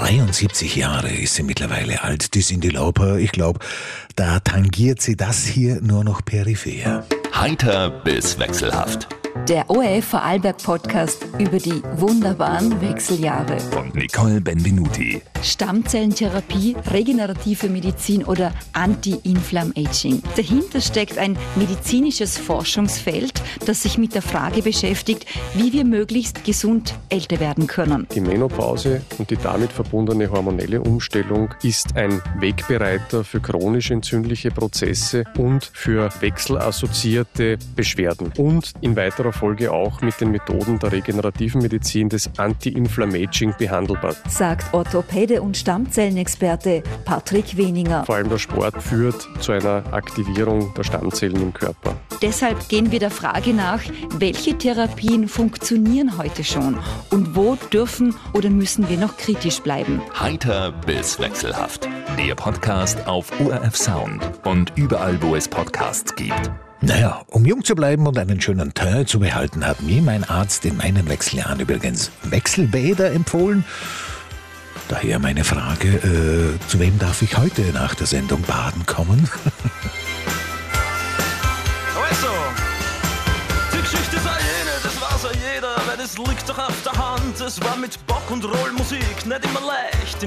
73 Jahre ist sie mittlerweile alt, die Cyndi Lauper. Ich glaube, da tangiert sie das hier nur noch peripher. Heiter bis wechselhaft. Der ORF Vorarlberg Podcast über die wunderbaren Wechseljahre. Von Nicole Benvenuti. Stammzellentherapie, regenerative Medizin oder Anti-Inflammaging. Dahinter steckt ein medizinisches Forschungsfeld, das sich mit der Frage beschäftigt, wie wir möglichst gesund älter werden können. Die Menopause und die damit verbundene hormonelle Umstellung ist ein Wegbereiter für chronisch entzündliche Prozesse und für wechselassoziierte Beschwerden und in weiterer Folge auch mit den Methoden der regenerativen Medizin des Anti-Inflammaging behandelbar. Sagt Orthopäde und Stammzellenexperte Patrick Weninger. Vor allem der Sport führt zu einer Aktivierung der Stammzellen im Körper. Deshalb gehen wir der Frage nach, welche Therapien funktionieren heute schon und wo dürfen oder müssen wir noch kritisch bleiben. Heiter bis wechselhaft. Der Podcast auf ORF Sound und überall, wo es Podcasts gibt. Naja, um jung zu bleiben und einen schönen Teint zu behalten, hat mir mein Arzt in meinen Wechseljahren übrigens Wechselbäder empfohlen. Daher meine Frage, zu wem darf ich heute nach der Sendung baden kommen? Also, die Geschichte ist jene, das weiß ja jeder, weil das liegt doch auf der Hand. Es war mit Bock und Rollmusik nicht immer leicht.